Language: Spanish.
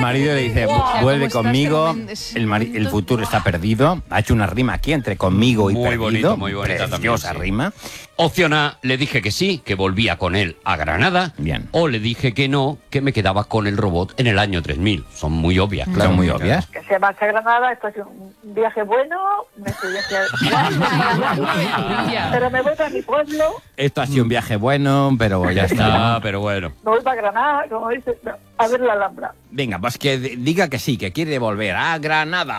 marido le dice, vuelve conmigo, el futuro está perdido. Ha hecho una rima aquí entre conmigo y muy perdido. bonito, muy bonita Preciosa también, sí. rima. Opción A, le dije que sí, que volvía con él a Granada. Bien. O le dije que no, que me quedaba con el robot en el año 3000. Son muy obvias, claro. Son muy obvias. Que se marcha a Granada, esto es un viaje bueno, me estoy pero me voy a mi pueblo, Esto ha sido un viaje bueno, pero ya está. Ah, pero bueno. me voy para Granada, como dice, a ver la Alhambra. Venga, pues que diga que sí, que quiere volver a Granada.